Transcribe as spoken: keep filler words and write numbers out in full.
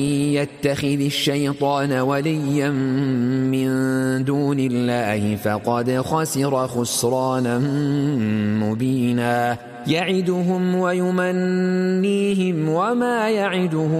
يتخذ الشيطان وليا من دون الله فقد خسر خسرانا مبينا يعدهم ويمنيهم وما يعدهم